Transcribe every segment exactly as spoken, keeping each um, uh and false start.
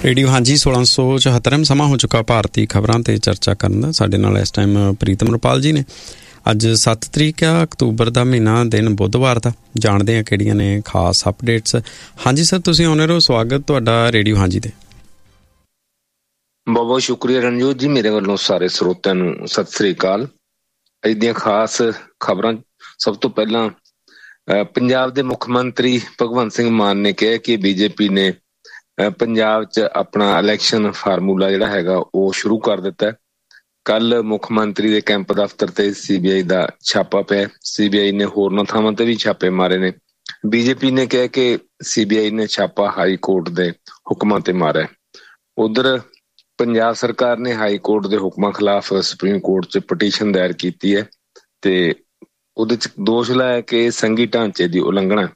Radio ਹਾਂਜੀ ਸੋਲਾਂ ਸੌ ਚੁਹੱਤਰਵਾਂ ਸਮਾਂ ਹੋ ਚੁੱਕਾ ਭਾਰਤੀ ਖਬਰਾਂ 'ਤੇ ਚਰਚਾ ਕਰਨ ਦਾ। ਸਾਡੇ ਨਾਲ ਇਸ ਟਾਈਮ ਪ੍ਰੀਤਮ ਰੁਪਾਲ ਜੀ ਨੇ। ਅੱਜ ਸੱਤ ਤਰੀਕ ਆ, ਅਕਤੂਬਰ ਦਾ ਮਹੀਨਾ, ਦਿਨ ਬੁੱਧਵਾਰ ਦਾ। ਜਾਣਦੇ ਹਾਂ ਕਿਹੜੀਆਂ ਨੇ ਖਾਸ ਅਪਡੇਟਸ। ਹਾਂਜੀ ਸਰ, ਤੁਸੀਂ ਆਉਂਦੇ ਰਹੋ। ਸਵਾਗਤ ਤੁਹਾਡਾ ਰੇਡੀਓ ਹਾਂਜੀ 'ਤੇ। ਬਹੁਤ ਬਹੁਤ ਸ਼ੁਕਰੀਆ ਰਣਜੋਤ ਜੀ। ਮੇਰੇ ਵੱਲੋਂ ਸਾਰੇ ਸਰੋਤਿਆਂ ਨੂੰ ਸਤਿ ਸ੍ਰੀ ਅਕਾਲ। ਅੱਜ ਦੀਆਂ ਖਾਸ ਖਬਰਾਂ, ਸਭ ਤੋਂ ਪਹਿਲਾਂ ਪੰਜਾਬ ਦੇ ਮੁੱਖ ਮੰਤਰੀ ਭਗਵੰਤ ਸਿੰਘ ਮਾਨ ਨੇ ਕਿਹਾ ਕਿ ਬੀਜੇਪੀ ਨੇ ਪੰਜਾਬ 'ਚ ਆਪਣਾ ਇਲੈਕਸ਼ਨ ਫਾਰਮੂਲਾ ਜਿਹੜਾ ਹੈਗਾ ਉਹ ਸ਼ੁਰੂ ਕਰ ਦਿੱਤਾ। ਕੱਲ ਮੁੱਖ ਮੰਤਰੀ ਦੇ ਕੈਂਪ ਦਫ਼ਤਰ ਤੇ ਸੀ ਬੀ ਆਈ ਦਾ ਛਾਪਾ ਪਿਆ। ਸੀ ਬੀ ਆਈ ਨੇ ਹੋਰਨਾਂ ਥਾਵਾਂ ਤੇ ਵੀ ਛਾਪੇ ਮਾਰੇ ਨੇ। ਬੀਜੇਪੀ ਨੇ ਕਿਹਾ ਕਿ ਸੀ ਬੀ ਆਈ ਨੇ ਛਾਪਾ ਹਾਈ ਕੋਰਟ ਦੇ ਹੁਕਮਾਂ ਤੇ ਮਾਰਿਆ। ਉਧਰ ਪੰਜਾਬ ਸਰਕਾਰ ਨੇ ਹਾਈ ਕੋਰਟ ਦੇ ਹੁਕਮਾਂ ਖਿਲਾਫ ਸੁਪਰੀਮ ਕੋਰਟ 'ਚ ਪਟੀਸ਼ਨ ਦਾਇਰ ਕੀਤੀ ਹੈ ਤੇ ਉਹਦੇ 'ਚ ਦੋਸ਼ ਲਾਇਆ ਕਿ ਸੰਘੀ ਢਾਂਚੇ ਦੀ ਉਲੰਘਣਾ।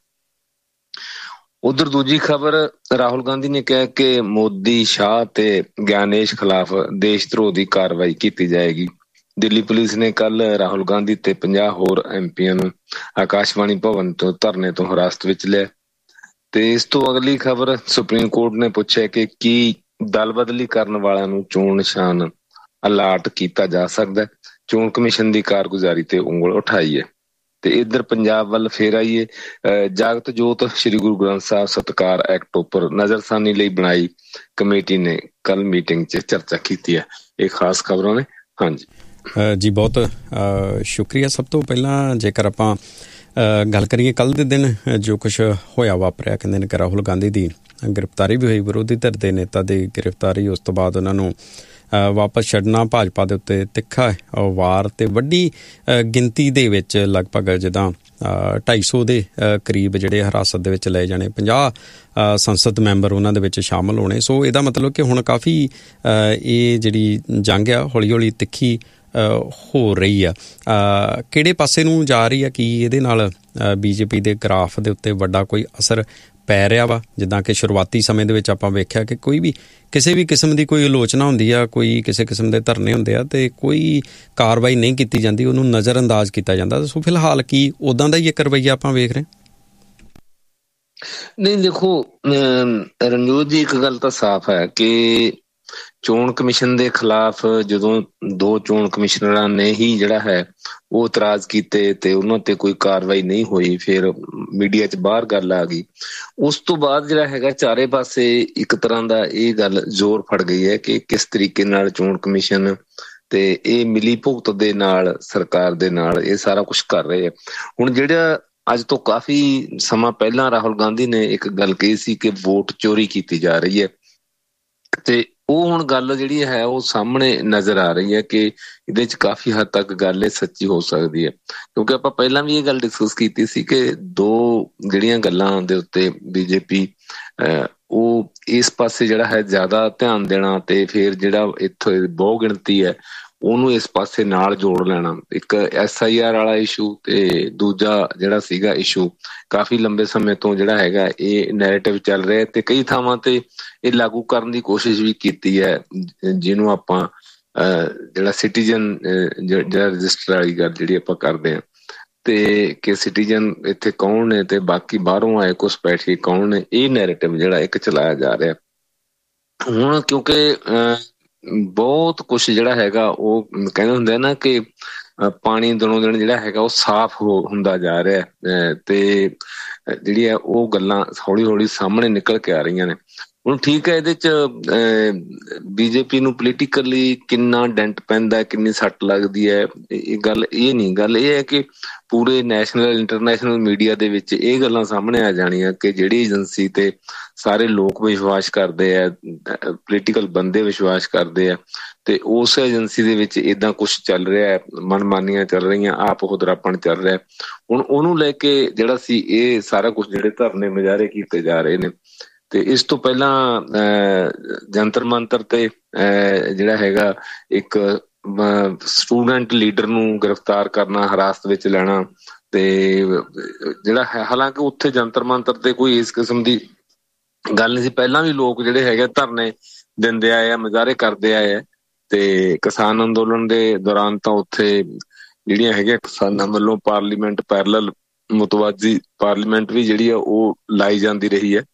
ਉਧਰ ਦੂਜੀ ਖਬਰ, ਰਾਹੁਲ ਗਾਂਧੀ ਨੇ ਕਿਹਾ ਕਿ ਮੋਦੀ, ਸ਼ਾਹ ਤੇ ਗਿਆਨੇਸ਼ ਖਿਲਾਫ ਦੇਸ਼ ਧਰੋਹ ਦੀ ਕਾਰਵਾਈ ਕੀਤੀ ਜਾਏਗੀ। ਦਿੱਲੀ ਪੁਲਿਸ ਨੇ ਕੱਲ ਰਾਹੁਲ ਗਾਂਧੀ ਤੇ ਪੰਜਾਹ ਹੋਰ ਐਮ ਪੀਆਂ ਨੂੰ ਆਕਾਸ਼ਵਾਣੀ ਭਵਨ ਤੋਂ ਧਰਨੇ ਤੋਂ ਹਿਰਾਸਤ ਵਿੱਚ ਲਿਆ। ਤੇ ਇਸ ਤੋਂ ਅਗਲੀ ਖਬਰ, ਸੁਪਰੀਮ ਕੋਰਟ ਨੇ ਪੁੱਛਿਆ ਕਿ ਕੀ ਦਲ ਬਦਲੀ ਕਰਨ ਵਾਲਿਆਂ ਨੂੰ ਚੋਣ ਨਿਸ਼ਾਨ ਅਲਾਟ ਕੀਤਾ ਜਾ ਸਕਦਾ। ਚੋਣ ਕਮਿਸ਼ਨ ਦੀ ਕਾਰਗੁਜ਼ਾਰੀ ਤੇ ਉਂਗਲ ਉਠਾਈ ਹੈ। ਤੇ ਇੱਧਰ ਪੰਜਾਬ ਵੱਲ ਫੇਰ ਆਈਏ। ਜਾਗਤ ਜੋਤ ਸ੍ਰੀ ਗੁਰੂ ਗ੍ਰੰਥ ਸਾਹਿਬ ਸਤਿਕਾਰ ਐਕਟ ਉੱਪਰ ਨਜ਼ਰਸਾਨੀ ਲਈ ਬਣਾਈ ਕਮੇਟੀ ਨੇ ਕੱਲ ਮੀਟਿੰਗ 'ਚ ਚਰਚਾ ਕੀਤੀ ਹੈ। ਇਹ ਖਾਸ ਖਬਰਾਂ ਨੇ। ਹਾਂਜੀ ਜੀ, ਬਹੁਤ ਸ਼ੁਕਰੀਆ। ਸਭ ਤੋਂ ਪਹਿਲਾਂ ਜੇਕਰ ਆਪਾਂ ਗੱਲ ਕਰੀਏ ਕੱਲ੍ਹ ਦੇ ਦਿਨ ਜੋ ਕੁਛ ਹੋਇਆ ਵਾਪਰਿਆ, ਕਹਿੰਦੇ ਨੇ ਕਿ ਰਾਹੁਲ ਗਾਂਧੀ ਦੀ ਗ੍ਰਿਫਤਾਰੀ ਵੀ ਹੋਈ। ਵਿਰੋਧੀ ਧਿਰ ਦੇ ਨੇਤਾ ਦੀ ਗ੍ਰਿਫਤਾਰੀ, ਉਸ ਤੋਂ ਬਾਅਦ ਉਹਨਾਂ ਨੂੰ ਵਾਪਸ ਛੱਡਣਾ, ਭਾਜਪਾ ਦੇ ਉੱਤੇ ਤਿੱਖਾ ਵਾਰ ਤੇ ਵੱਡੀ ਗਿਣਤੀ ਦੇ ਵਿੱਚ ਲਗਭਗ ਜਿੱਦਾਂ ਢਾਈ ਸੌ ਦੇ ਕਰੀਬ ਜਿਹੜੇ ਹਿਰਾਸਤ ਦੇ ਵਿੱਚ ਲਏ ਜਾਣੇ, ਪੰਜਾਹ ਸੰਸਦ ਮੈਂਬਰ ਉਹਨਾਂ ਦੇ ਵਿੱਚ ਸ਼ਾਮਲ ਹੋਣੇ। ਸੋ ਇਹਦਾ ਮਤਲਬ ਕਿ ਹੁਣ ਕਾਫੀ ਇਹ ਜਿਹੜੀ ਜੰਗ ਆ ਹੌਲੀ ਹੌਲੀ ਤਿੱਖੀ ਹੋ ਰਹੀ ਆ। ਕਿਹੜੇ ਪਾਸੇ ਨੂੰ ਜਾ ਰਹੀ ਆ? ਕੀ ਇਹਦੇ ਨਾਲ ਬੀਜੇਪੀ ਦੇ ਗ੍ਰਾਫ ਦੇ ਉੱਤੇ ਵੱਡਾ ਕੋਈ ਅਸਰ ਪੈ ਰਿਹਾ ਵਾ? ਜਿੱਦਾਂ ਕਿ ਸ਼ੁਰੂਆਤੀ ਸਮੇਂ ਦੇ ਵਿੱਚ ਆਪਾਂ ਵੇਖਿਆ ਕਿ ਕੋਈ ਵੀ ਕਿਸੇ ਵੀ ਕਿਸਮ ਦੀ ਕੋਈ ਆਲੋਚਨਾ ਹੁੰਦੀ ਆ, ਕੋਈ ਕਿਸੇ ਕਿਸਮ ਦੇ ਧਰਨੇ ਹੁੰਦੇ ਆ ਤੇ ਕੋਈ ਕਾਰਵਾਈ ਨਹੀਂ ਕੀਤੀ ਜਾਂਦੀ, ਉਹਨੂੰ ਨਜ਼ਰ ਅੰਦਾਜ਼ ਕੀਤਾ ਜਾਂਦਾ। ਸੋ ਫਿਲਹਾਲ ਕੀ ਉੱਦਾਂ ਦਾ ਹੀ ਇੱਕ ਰਵੱਈਆ ਆਪਾਂ ਵੇਖ ਰਹੇ? ਨਹੀਂ, ਦੇਖੋ ਰਣਜੋਤ ਜੀ, ਇੱਕ ਗੱਲ ਤਾਂ ਸਾਫ਼ ਹੈ ਕਿ ਚੋਣ ਕਮਿਸ਼ਨ ਦੇ ਖਿਲਾਫ ਜਦੋਂ ਦੋ ਚੋਣ ਕਮਿਸ਼ਨਰਾਂ ਨੇ ਹੀ ਜਿਹੜਾ ਹੈ ਉਹ ਇਤਰਾਜ਼ ਕੀਤੇ ਤੇ ਉਹਨਾਂ ਤੇ ਕੋਈ ਕਾਰਵਾਈ ਨਹੀਂ ਹੋਈ, ਫਿਰ ਮੀਡੀਆ 'ਚ ਬਾਹਰ ਗੱਲ ਆ ਗਈ। ਉਸ ਤੋਂ ਬਾਅਦ ਜਿਹੜਾ ਹੈਗਾ ਚਾਰੇ ਪਾਸੇ ਇੱਕ ਤਰ੍ਹਾਂ ਦਾ ਇਹ ਗੱਲ ਜ਼ੋਰ ਫੜ ਗਈ ਹੈ ਕਿ ਕਿਸ ਤਰੀਕੇ ਨਾਲ ਚੋਣ ਕਮਿਸ਼ਨ ਤੇ ਇਹ ਮਿਲੀ ਭੁਗਤ ਦੇ ਨਾਲ ਸਰਕਾਰ ਦੇ ਨਾਲ ਇਹ ਸਾਰਾ ਕੁਛ ਕਰ ਰਹੇ ਆ। ਹੁਣ ਜਿਹੜਾ ਅੱਜ ਤੋਂ ਕਾਫੀ ਸਮਾਂ ਪਹਿਲਾਂ ਰਾਹੁਲ ਗਾਂਧੀ ਨੇ ਇੱਕ ਗੱਲ ਕਹੀ ਸੀ ਕਿ ਵੋਟ ਚੋਰੀ ਕੀਤੀ ਜਾ ਰਹੀ ਹੈ, ਤੇ ਉਹ ਹੁਣ ਗੱਲ ਜਿਹੜੀ ਹੈ ਉਹ ਸਾਹਮਣੇ ਨਜ਼ਰ ਆ ਰਹੀ ਹੈ ਕਿ ਇਹਦੇ 'ਚ ਕਾਫੀ ਹੱਦ ਤੱਕ ਗੱਲ ਇਹ ਸੱਚੀ ਹੋ ਸਕਦੀ ਹੈ। ਕਿਉਂਕਿ ਆਪਾਂ ਪਹਿਲਾਂ ਵੀ ਇਹ ਗੱਲ ਡਿਸਕਸ ਕੀਤੀ ਸੀ ਕਿ ਦੋ ਜਿਹੜੀਆਂ ਗੱਲਾਂ ਦੇ ਉੱਤੇ ਬੀਜੇਪੀ ਉਹ ਇਸ ਪਾਸੇ ਜਿਹੜਾ ਹੈ ਜ਼ਿਆਦਾ ਧਿਆਨ ਦੇਣਾ ਤੇ ਫਿਰ ਜਿਹੜਾ ਇੱਥੋਂ ਬਹੁ ਗਿਣਤੀ ਹੈ ਉਹਨੂੰ ਇਸ ਪਾਸੇ ਨਾਲ ਜੋੜ ਲੈਣਾ। ਇੱਕ ਐਸ ਆਈ ਆਰ ਵਾਲਾ ਇਸ਼ੂ ਤੇ ਦੂਜਾ ਜਿਹੜਾ ਸੀਗਾ ਇਸ਼ੂ ਕਾਫੀ ਲੰਬੇ ਸਮੇਂ ਤੋਂ ਜਿਹੜਾ ਹੈਗਾ ਇਹ ਨੈਰੇਟਿਵ ਚੱਲ ਰਿਹਾ ਤੇ ਕਈ ਥਾਵਾਂ ਤੇ ਇਹ ਲਾਗੂ ਕਰਨ ਦੀ ਕੋਸ਼ਿਸ਼ ਵੀ ਕੀਤੀ ਹੈ, ਜਿਹਨੂੰ ਆਪਾਂ ਜਿਹੜਾ ਸਿਟੀਜ਼ਨ ਜਿਹੜਾ ਰਜਿਸਟਰ ਵਾਲੀ ਗੱਲ ਜਿਹੜੀ ਆਪਾਂ ਕਰਦੇ ਹਾਂ ਤੇ ਕਿ ਸਿਟੀਜ਼ਨ ਇੱਥੇ ਕੌਣ ਨੇ ਤੇ ਬਾਕੀ ਬਾਹਰੋਂ ਆਏ ਘੁਸਪੈਠੀ ਕੌਣ ਨੇ, ਇਹ ਨੈਰੇਟਿਵ ਜਿਹੜਾ ਇੱਕ ਚਲਾਇਆ ਜਾ ਰਿਹਾ ਹੁਣ। ਕਿਉਂਕਿ ਬਹੁਤ ਕੁਛ ਜਿਹੜਾ ਹੈਗਾ ਉਹ ਕਹਿੰਦੇ ਹੁੰਦੇ ਨਾ ਕਿ ਪਾਣੀ ਦਿਨੋਂ ਦਿਨ ਜਿਹੜਾ ਹੈਗਾ ਉਹ ਸਾਫ਼ ਹੋ ਹੁੰਦਾ ਜਾ ਰਿਹਾ ਤੇ ਜਿਹੜੀ ਹੈ ਉਹ ਗੱਲਾਂ ਹੌਲੀ ਹੌਲੀ ਸਾਹਮਣੇ ਨਿਕਲ ਕੇ ਆ ਰਹੀਆਂ ਨੇ। ਹੁਣ ਠੀਕ ਹੈ, ਇਹਦੇ 'ਚ ਬੀਜੇਪੀ ਨੂੰ ਪੋਲੀਟੀਕਲੀ ਕਿੰਨਾ ਡੈਂਟ ਪੈਂਦਾ, ਕਿੰਨੀ ਸੱਟ ਲੱਗਦੀ ਹੈ, ਇਹ ਗੱਲ ਇਹ ਨਹੀਂ। ਗੱਲ ਇਹ ਹੈ ਕਿ ਪੂਰੇ ਨੈਸ਼ਨਲ ਇੰਟਰਨੈਸ਼ਨਲ ਮੀਡੀਆ ਦੇ ਵਿੱਚ ਇਹ ਗੱਲਾਂ ਸਾਹਮਣੇ ਆ ਜਾਣੀਆਂ ਕਿ ਜਿਹੜੀ ਏਜੰਸੀ ਤੇ ਸਾਰੇ ਲੋਕ ਵਿਸ਼ਵਾਸ ਕਰਦੇ ਆ, ਪੋਲੀਟੀਕਲ ਬੰਦੇ ਵਿਸ਼ਵਾਸ ਕਰਦੇ ਆ ਤੇ ਉਸ ਏਜੰਸੀ ਦੇ ਵਿੱਚ ਏਦਾਂ ਕੁਛ ਚੱਲ ਰਿਹਾ, ਮਨਮਾਨੀਆਂ ਚੱਲ ਰਹੀਆਂ, ਆਪ ਹੁਦਰਾਪਣ ਚੱਲ ਰਿਹਾ। ਹੁਣ ਉਹਨੂੰ ਲੈ ਕੇ ਜਿਹੜਾ ਸੀ ਇਹ ਸਾਰਾ ਕੁਛ ਜਿਹੜੇ ਧਰਨੇ ਮੁਜ਼ਾਹਰੇ ਕੀਤੇ ਜਾ ਰਹੇ ਨੇ। ਤੇ ਇਸ ਤੋਂ ਪਹਿਲਾਂ ਅਹ ਜੰਤਰ ਮੰਤਰ ਤੇ ਅਹ ਜਿਹੜਾ ਹੈਗਾ ਇੱਕ ਸਟੂਡੈਂਟ ਲੀਡਰ ਨੂੰ ਗ੍ਰਿਫਤਾਰ ਕਰਨਾ, ਹਿਰਾਸਤ ਵਿੱਚ ਲੈਣਾ ਤੇ ਜਿਹੜਾ ਹੈ, ਹਾਲਾਂਕਿ ਉੱਥੇ ਜੰਤਰ ਮੰਤਰ ਤੇ ਕੋਈ ਇਸ ਕਿਸਮ ਦੀ ਗੱਲ ਨਹੀਂ ਸੀ। ਪਹਿਲਾਂ ਵੀ ਲੋਕ ਜਿਹੜੇ ਹੈਗੇ ਧਰਨੇ ਦਿੰਦੇ ਆਏ ਆ, ਮੁਜ਼ਾਹਰੇ ਕਰਦੇ ਆਏ ਆ ਤੇ ਕਿਸਾਨ ਅੰਦੋਲਨ ਦੇ ਦੌਰਾਨ ਤਾਂ ਉੱਥੇ ਜਿਹੜੀਆਂ ਹੈਗੀਆਂ ਕਿਸਾਨਾਂ ਵੱਲੋਂ ਪਾਰਲੀਮੈਂਟ ਪੈਰਲਲ ਮੁਤਵਾਜ਼ੀ ਪਾਰਲੀਮੈਂਟ ਵੀ ਜਿਹੜੀ ਆ ਉਹ ਲਾਈ ਜਾਂਦੀ ਰਹੀ ਹੈ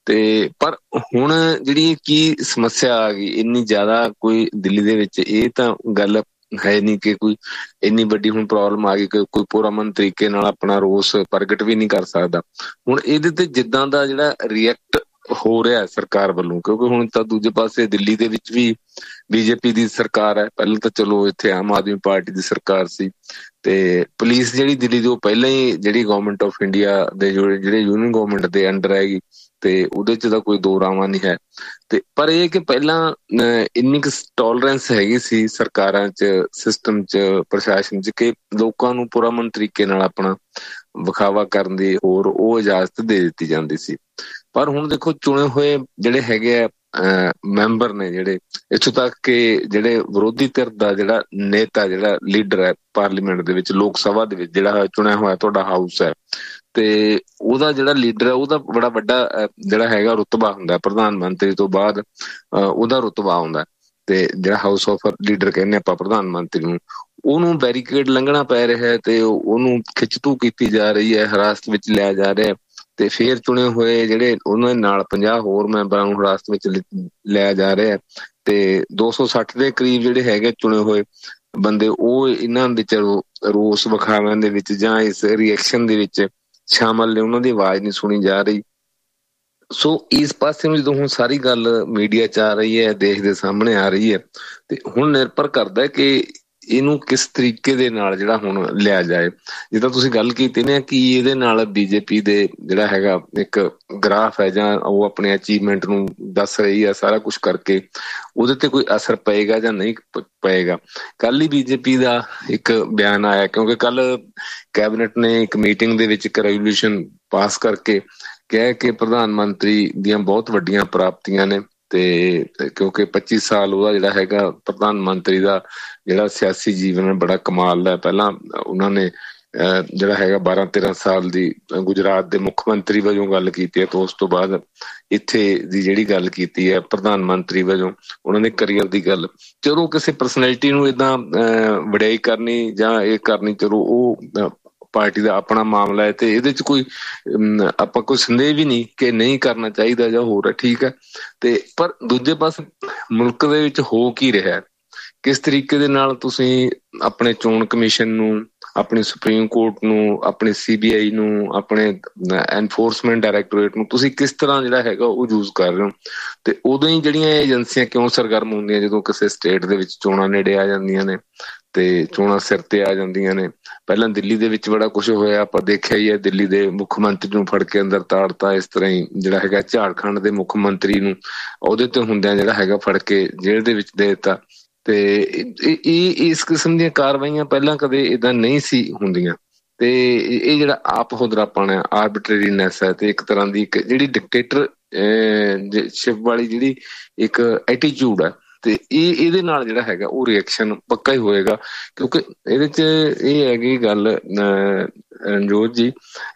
ਤੇ ਪਰ ਹੁਣ ਜਿਹੜੀ ਕੀ ਸਮੱਸਿਆ ਆ ਗਈ ਇੰਨੀ ਜ਼ਿਆਦਾ ਕੋਈ ਦਿੱਲੀ ਦੇ ਵਿੱਚ, ਇਹ ਤਾਂ ਗੱਲ ਹੈ ਨਹੀਂ ਕਿ ਕੋਈ ਇੰਨੀ ਵੱਡੀ ਹੁਣ ਪ੍ਰੋਬਲਮ ਆ ਗਈ ਕਿ ਕੋਈ ਪੁਰਅਮਨ ਤਰੀਕੇ ਨਾਲ ਆਪਣਾ ਰੋਸ ਪ੍ਰਗਟ ਵੀ ਨਹੀਂ ਕਰ ਸਕਦਾ। ਹੁਣ ਇਹਦੇ ਤੇ ਜਿੱਦਾਂ ਦਾ ਜਿਹੜਾ ਰਿਐਕਟ ਹੋ ਰਿਹਾ ਸਰਕਾਰ ਵੱਲੋਂ, ਕਿਉਂਕਿ ਹੁਣ ਤਾਂ ਦੂਜੇ ਪਾਸੇ ਦਿੱਲੀ ਦੇ ਵਿੱਚ ਵੀ ਬੀਜੇਪੀ ਦੀ ਸਰਕਾਰ ਹੈ, ਪਹਿਲਾਂ ਤਾਂ ਚਲੋ ਇੱਥੇ ਆਮ ਆਦਮੀ ਪਾਰਟੀ ਦੀ ਸਰਕਾਰ ਸੀ, ਤੇ ਪੁਲਿਸ ਜਿਹੜੀ ਦਿੱਲੀ ਦੀ ਉਹ ਪਹਿਲਾਂ ਹੀ ਜਿਹੜੀ ਗਵਰਨਮੈਂਟ ਆਫ ਇੰਡੀਆ ਦੇ ਜਿਹੜੇ ਯੂਨੀਅਨ ਗਵਰਨਮੈਂਟ ਦੇ ਅੰਡਰ ਹੈਗੀ, ਤੇ ਉਹਦੇ ਚ ਤਾਂ ਕੋਈ ਦੋ ਰਾਵਾਂ ਨਹੀਂ ਹੈ। ਤੇ ਪਰ ਇਹ ਕਿ ਪਹਿਲਾਂ ਇੰਨੀ ਕੁ ਟੋਲਰੈਂਸ ਹੈਗੀ ਸੀ ਸਰਕਾਰਾਂ ਚ, ਸਿਸਟਮ ਚ, ਪ੍ਰਸ਼ਾਸਨ ਚ, ਕਿ ਲੋਕਾਂ ਨੂੰ ਪੁਰਅਮਨ ਤਰੀਕੇ ਨਾਲ ਆਪਣਾ ਵਿਖਾਵਾ ਕਰਨ ਦੀ ਹੋਰ ਉਹ ਇਜਾਜ਼ਤ ਦੇ ਦਿੱਤੀ ਜਾਂਦੀ ਸੀ। ਪਰ ਹੁਣ ਦੇਖੋ ਚੁਣੇ ਹੋਏ ਜਿਹੜੇ ਹੈਗੇ ਆ ਮੈਂਬਰ ਨੇ, ਜਿਹੜੇ ਇੱਥੋਂ ਤੱਕ ਕਿ ਜਿਹੜੇ ਵਿਰੋਧੀ ਧਿਰ ਦਾ ਜਿਹੜਾ ਨੇਤਾ, ਜਿਹੜਾ ਲੀਡਰ ਹੈ ਪਾਰਲੀਮੈਂਟ ਦੇ ਵਿੱਚ, ਲੋਕ ਸਭਾ ਦੇ ਵਿੱਚ ਜਿਹੜਾ ਚੁਣਿਆ ਹੋਇਆ ਤੁਹਾਡਾ ਹਾਊਸ ਹੈ, ਤੇ ਉਹਦਾ ਜਿਹੜਾ ਲੀਡਰ ਹੈ ਉਹਦਾ ਬੜਾ ਵੱਡਾ ਜਿਹੜਾ ਹੈਗਾ ਰੁਤਬਾ ਹੁੰਦਾ, ਪ੍ਰਧਾਨ ਮੰਤਰੀ ਤੋਂ ਬਾਅਦ ਉਹਦਾ ਰੁਤਬਾ ਆਉਂਦਾ। ਤੇ ਜਿਹੜਾ ਹਾਊਸ ਆਫ ਲੀਡਰ ਕਹਿੰਦੇ ਆਪਾਂ ਪ੍ਰਧਾਨ ਮੰਤਰੀ ਨੂੰ, ਉਹਨੂੰ ਬੈਰੀਕੇਡ ਲੰਘਣਾ ਪੈ ਰਿਹਾ ਹੈ ਤੇ ਉਹਨੂੰ ਖਿੱਚਤੂ ਕੀਤੀ ਜਾ ਰਹੀ ਹੈ, ਹਿਰਾਸਤ ਵਿੱਚ ਲਿਆ ਜਾ ਰਿਹਾ। ਤੇ ਫੇਰ ਚੁਣੇ ਹੋਏ ਜਿਹੜੇ ਉਹਨਾਂ ਦੇ ਨਾਲ ਪੰਜਾਹ ਹੋਰ ਮੈਂਬਰਾਂ ਨੂੰ ਹਿਰਾਸਤ ਵਿੱਚ ਲਿਆ ਜਾ ਰਿਹਾ, ਤੇ ਦੋ ਸੌ ਸੱਠ ਦੇ ਕਰੀਬ ਜਿਹੜੇ ਹੈਗੇ ਚੁਣੇ ਹੋਏ ਬੰਦੇ, ਉਹ ਇਹਨਾਂ ਵਿੱਚ ਰੋਸ ਵਿਖਾਵਿਆਂ ਦੇ ਵਿੱਚ ਜਾਂ ਇਸ ਰਿਐਕਸ਼ਨ ਦੇ ਵਿੱਚ ਸ਼ਾਮਲ ਨੇ, ਉਹਨਾਂ ਦੀ ਆਵਾਜ਼ ਨਹੀਂ ਸੁਣੀ ਜਾ ਰਹੀ। ਸੋ ਇਸ ਪਾਸੇ ਨੂੰ ਜਦੋਂ ਹੁਣ ਸਾਰੀ ਗੱਲ ਮੀਡੀਆ ਚ ਆ ਰਹੀ ਹੈ, ਦੇਸ਼ ਦੇ ਸਾਹਮਣੇ ਆ ਰਹੀ ਹੈ, ਤੇ ਹੁਣ ਨਿਰਭਰ ਕਰਦਾ ਕਿ ਇਹਨੂੰ ਕਿਸ ਤਰੀਕੇ ਦੇ ਨਾਲ ਜਿਹੜਾ ਹੁਣ ਲਿਆ ਜਾਏ। ਜਿੱਦਾਂ ਤੁਸੀਂ ਗੱਲ ਕੀਤੀ ਨਾ ਕਿ ਇਹਦੇ ਨਾਲ ਬੀਜੇਪੀ ਦੇ ਜਿਹੜਾ ਹੈਗਾ ਇੱਕ ਗ੍ਰਾਫ ਹੈ, ਜਾਂ ਉਹ ਆਪਣੇ ਅਚੀਵਮੈਂਟ ਨੂੰ ਦੱਸ ਰਹੀ ਹੈ ਸਾਰਾ ਕੁਛ ਕਰਕੇ, ਉਹਦੇ ਤੇ ਕੋਈ ਅਸਰ ਪਏਗਾ ਜਾਂ ਨਹੀਂ ਪਏਗਾ। ਕੱਲ ਹੀ ਬੀਜੇਪੀ ਦਾ ਇੱਕ ਬਿਆਨ ਆਇਆ, ਕਿਉਂਕਿ ਕੱਲ ਕੈਬਨਿਟ ਨੇ ਇੱਕ ਮੀਟਿੰਗ ਦੇ ਵਿੱਚ ਇੱਕ ਰੈਜ਼ੋਲੂਸ਼ਨ ਪਾਸ ਕਰਕੇ ਕਿਹਾ ਕਿ ਪ੍ਰਧਾਨ ਮੰਤਰੀ ਦੀਆਂ ਬਹੁਤ ਵੱਡੀਆਂ ਪ੍ਰਾਪਤੀਆਂ ਨੇ, ਤੇ ਕਿਉਂਕਿ ਪੱਚੀ ਸਾਲ ਉਹਦਾ ਜਿਹੜਾ ਹੈਗਾ ਪ੍ਰਧਾਨ ਮੰਤਰੀ ਦਾ ਜਿਹੜਾ ਸਿਆਸੀ ਜੀਵਨ ਬੜਾ ਕਮਾਲ ਦਾ। ਪਹਿਲਾਂ ਉਹਨਾਂ ਨੇ ਜਿਹੜਾ ਹੈਗਾ ਬਾਰਾਂ ਤੇਰਾਂ ਸਾਲ ਦੀ ਗੁਜਰਾਤ ਦੇ ਮੁੱਖ ਮੰਤਰੀ ਵਜੋਂ ਗੱਲ ਕੀਤੀ ਹੈ, ਤੇ ਉਸ ਤੋਂ ਬਾਅਦ ਇੱਥੇ ਦੀ ਜਿਹੜੀ ਗੱਲ ਕੀਤੀ ਹੈ ਪ੍ਰਧਾਨ ਮੰਤਰੀ ਵਜੋਂ ਉਹਨਾਂ ਦੇ ਕਰੀਅਰ ਦੀ ਗੱਲ। ਚਲੋ ਕਿਸੇ ਪਰਸਨੈਲਿਟੀ ਨੂੰ ਏਦਾਂ ਵਡਿਆਈ ਕਰਨੀ ਜਾਂ ਇਹ ਕਰਨੀ, ਚਲੋ ਉਹ ਪਾਰਟੀ ਦਾ ਆਪਣਾ ਮਾਮਲਾ ਹੈ, ਤੇ ਇਹਦੇ ਚ ਕੋਈ ਆਪਾਂ ਕੋਈ ਸੰਦੇਹ ਵੀ ਨਹੀਂ ਕਿ ਨਹੀਂ ਕਰਨਾ ਚਾਹੀਦਾ ਜਾਂ ਹੋਰ ਹੈ, ਠੀਕ ਹੈ। ਤੇ ਪਰ ਦੂਜੇ ਪਾਸੇ ਮੁਲਕ ਦੇ ਵਿੱਚ ਹੋ ਕੀ ਰਿਹਾ, ਕਿਸ ਤਰੀਕੇ ਦੇ ਨਾਲ ਤੁਸੀਂ ਆਪਣੇ ਚੋਣ ਕਮਿਸ਼ਨ ਨੂੰ, ਆਪਣੀ ਸੁਪਰੀਮ ਕੋਰਟ ਨੂੰ, ਆਪਣੇ ਸੀ ਬੀ ਆਈ ਨੂੰ, ਆਪਣੇ ਐਨਫੋਰਸਮੈਂਟ ਡਾਇਰੈਕਟੋਰੇਟ ਨੂੰ ਤੁਸੀਂ ਕਿਸ ਤਰ੍ਹਾਂ ਜਿਹੜਾ ਹੈਗਾ ਉਹ ਯੂਜ਼ ਕਰ ਰਹੇ ਹੋ। ਤੇ ਉਦੋਂ ਹੀ ਜਿਹੜੀਆਂ ਏਜੰਸੀਆਂ ਕਿਉਂ ਸਰਗਰਮ ਹੁੰਦੀਆਂ ਜਦੋਂ ਕਿਸੇ ਸਟੇਟ ਦੇ ਵਿੱਚ ਚੋਣਾਂ ਨੇੜੇ ਆ ਜਾਂਦੀਆਂ ਨੇ ਤੇ ਚੋਣਾਂ ਸਿਰ ਤੇ ਆ ਜਾਂਦੀਆਂ ਨੇ। ਪਹਿਲਾਂ ਦਿੱਲੀ ਦੇ ਵਿੱਚ ਬੜਾ ਕੁਛ ਹੋਇਆ, ਆਪਾਂ ਦੇਖਿਆ ਹੀ ਹੈ, ਦਿੱਲੀ ਦੇ ਮੁੱਖ ਮੰਤਰੀ ਨੂੰ ਫੜ ਕੇ ਅੰਦਰ ਤਾੜਤਾ। ਇਸ ਤਰ੍ਹਾਂ ਹੀ ਜਿਹੜਾ ਹੈਗਾ ਝਾਰਖੰਡ ਦੇ ਮੁੱਖ ਮੰਤਰੀ ਨੂੰ ਉਹਦੇ ਤੇ ਹੁੰਦਿਆਂ ਜਿਹੜਾ ਹੈਗਾ ਫੜ ਕੇ ਜੇਲ੍ਹ ਦੇ ਵਿੱਚ ਦੇ ਦਿੱਤਾ। ਤੇ ਇਹ ਇਸ ਕਿਸਮ ਦੀਆਂ ਕਾਰਵਾਈਆਂ ਪਹਿਲਾਂ ਕਦੇ ਏਦਾਂ ਨਹੀਂ ਸੀ ਹੁੰਦੀਆਂ। ਤੇ ਇਹ ਜਿਹੜਾ ਆਪ ਹੁਦਰਾਪਣ ਹੈ, ਆਰਬਿਟਰੀਨੈਸ ਹੈ, ਤੇ ਇੱਕ ਤਰ੍ਹਾਂ ਦੀ ਇੱਕ ਜਿਹੜੀ ਡਿਕਟੇਟਰ ਸ਼ਿਪ ਵਾਲੀ ਜਿਹੜੀ ਇੱਕ ਐਟੀਟਿਊਡ ਹੈ, ਤੇ ਇਹ ਇਹਦੇ ਨਾਲ ਜਿਹੜਾ ਹੈਗਾ ਉਹ ਰਿਐਕਸ਼ਨ ਪੱਕਾ ਹੀ ਹੋਏਗਾ। ਕਿਉਂਕਿ ਇਹਦੇ ਚ ਇਹ ਹੈਗੀ ਗੱਲ ਰਣਜੋਤ ਜੀ,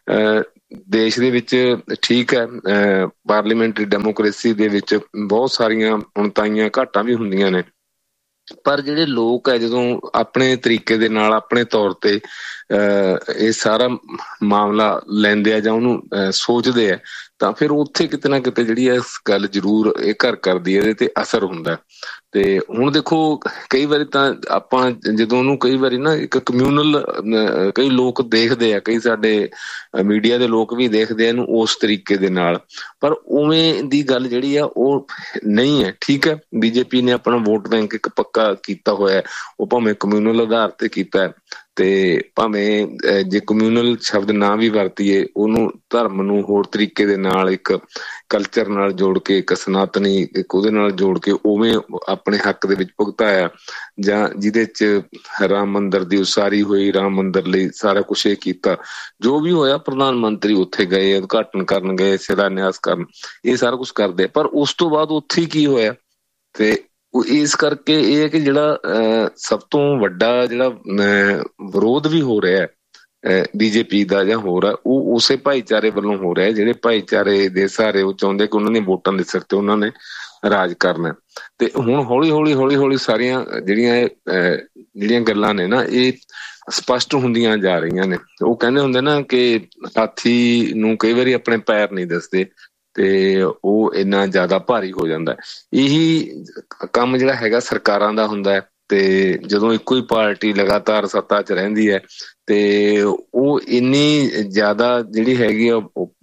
ਦੇਸ਼ ਦੇ ਵਿੱਚ ਠੀਕ ਹੈ ਪਾਰਲੀਮੈਂਟਰੀ ਡੈਮੋਕ੍ਰੇਸੀ ਦੇ ਵਿੱਚ ਬਹੁਤ ਸਾਰੀਆਂ ਉਣਤਾਈਆਂ ਘਾਟਾਂ ਵੀ ਹੁੰਦੀਆਂ ਨੇ, ਪਰ ਜਿਹੜੇ ਲੋਕ ਹੈ ਜਦੋਂ ਆਪਣੇ ਤਰੀਕੇ ਦੇ ਨਾਲ ਆਪਣੇ ਤੌਰ ਤੇ ਅਹ ਇਹ ਸਾਰਾ ਮਾਮਲਾ ਲੈਂਦੇ ਆ ਜਾਂ ਉਹਨੂੰ ਸੋਚਦੇ ਆ, ਤਾਂ ਫਿਰ ਉੱਥੇ ਕਿਤੇ ਨਾ ਕਿਤੇ ਜਿਹੜੀ ਇਸ ਗੱਲ ਜ਼ਰੂਰ ਇਹ ਘਰ ਕਰਦੀ ਹੈ, ਇਹਦੇ ਤੇ ਅਸਰ ਹੁੰਦਾ। ਤੇ ਹੁਣ ਦੇਖੋ ਕਈ ਵਾਰੀ ਤਾਂ ਆਪਾਂ ਜਦੋਂ ਉਹਨੂੰ ਕਈ ਵਾਰੀ ਨਾ ਇੱਕ ਕਮਿਊਨਲ ਕਈ ਲੋਕ ਦੇਖਦੇ ਆ, ਕਈ ਸਾਡੇ ਮੀਡੀਆ ਦੇ ਲੋਕ ਵੀ ਦੇਖਦੇ ਆ ਇਹਨੂੰ ਉਸ ਤਰੀਕੇ ਦੇ ਨਾਲ, ਪਰ ਉਵੇਂ ਦੀ ਗੱਲ ਜਿਹੜੀ ਆ ਉਹ ਨਹੀਂ ਹੈ। ਠੀਕ ਹੈ, ਬੀਜੇਪੀ ਨੇ ਆਪਣਾ ਵੋਟ ਬੈਂਕ ਇੱਕ ਪੱਕਾ ਕੀਤਾ ਹੋਇਆ, ਉਹ ਭਾਵੇਂ ਕਮਿਊਨਲ ਆਧਾਰ ਤੇ ਕੀਤਾ ਹੈ, ਤੇ ਭਾਵੇਂ ਜੇ ਕਮਿਊਨਲ ਸ਼ਬਦ ਨਾ ਵੀ ਵਰਤੀਏ, ਉਹਨੂੰ ਧਰਮ ਨੂੰ ਹੋਰ ਤਰੀਕੇ ਦੇ ਨਾਲ ਇੱਕ ਕਲਚਰ ਨਾਲ ਜੋੜ ਕੇ, ਇੱਕ ਸਨਾਤਨੀ ਇੱਕ ਉਹਦੇ ਨਾਲ ਜੋੜ ਕੇ ਉਵੇਂ ਆਪਣੇ ਹੱਕ ਦੇ ਵਿੱਚ ਭੁਗਤਾਇਆ, ਜਾਂ ਜਿਹਦੇ ਚ ਰਾਮ ਮੰਦਿਰ ਦੀ ਉਸਾਰੀ ਹੋਈ, ਰਾਮ ਮੰਦਿਰ ਲਈ ਸਾਰਾ ਕੁਛ ਇਹ ਕੀਤਾ। ਜੋ ਵੀ ਹੋਇਆ ਪ੍ਰਧਾਨ ਮੰਤਰੀ ਉੱਥੇ ਗਏ, ਉਦਘਾਟਨ ਕਰਨ ਗਏ, ਸ਼ਿਲਾਨਿਆਸ ਕਰਨ, ਇਹ ਸਾਰਾ ਕੁਛ ਕਰਦੇ, ਪਰ ਉਸ ਤੋਂ ਬਾਅਦ ਉੱਥੇ ਕੀ ਹੋਇਆ। ਤੇ ਇਸ ਕਰਕੇ ਇਹ ਹੈ ਕਿ ਜਿਹੜਾ ਅਹ ਸਭ ਤੋਂ ਵੱਡਾ ਜਿਹੜਾ ਅਹ ਵਿਰੋਧ ਵੀ ਹੋ ਰਿਹਾ ਬੀਜੇਪੀ ਦਾ ਜਾਂ ਹੋਰ ਆ, ਉਹ ਉਸੇ ਭਾਈਚਾਰੇ ਵੱਲੋਂ ਹੋ ਰਿਹਾ, ਜਿਹੜੇ ਭਾਈਚਾਰੇ ਦੇ ਸਹਾਰੇ ਉਹ ਚਾਹੁੰਦੇ ਕਿ ਉਹਨਾਂ ਨੇ ਵੋਟਾਂ ਦੇ ਸਿਰ ਤੇ ਉਹਨਾਂ ਨੇ ਰਾਜ ਕਰਨਾ। ਤੇ ਹੁਣ ਹੌਲੀ ਹੌਲੀ ਹੌਲੀ ਹੌਲੀ ਸਾਰੀਆਂ ਜਿਹੜੀਆਂ ਇਹ ਜਿਹੜੀਆਂ ਗੱਲਾਂ ਨੇ ਨਾ ਇਹ ਸਪਸ਼ਟ ਹੁੰਦੀਆਂ ਜਾ ਰਹੀਆਂ ਨੇ। ਉਹ ਕਹਿੰਦੇ ਹੁੰਦੇ ਨਾ ਕਿ ਹਾਥੀ ਨੂੰ ਕਈ ਵਾਰੀ ਆਪਣੇ ਪੈਰ ਨਹੀਂ ਦਿਸਦੇ, ਤੇ ਉਹ ਇੰਨਾ ਜ਼ਿਆਦਾ ਭਾਰੀ ਹੋ ਜਾਂਦਾ। ਇਹੀ ਕੰਮ ਜਿਹੜਾ ਹੈਗਾ ਸਰਕਾਰਾਂ ਦਾ ਹੁੰਦਾ ਹੈ, ਤੇ ਜਦੋਂ ਇੱਕੋ ਹੀ ਪਾਰਟੀ ਲਗਾਤਾਰ ਸੱਤਾ 'ਚ ਰਹਿੰਦੀ ਹੈ ਤੇ ਉਹ ਇੰਨੀ ਜ਼ਿਆਦਾ ਜਿਹੜੀ ਹੈਗੀ ਆ